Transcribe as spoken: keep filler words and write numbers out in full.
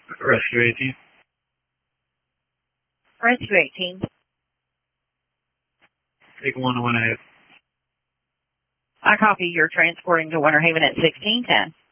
Rescue eighteen. Rescue eighteen. Take one to Winter Haven. I copy. You're transporting to Winter Haven at sixteen ten.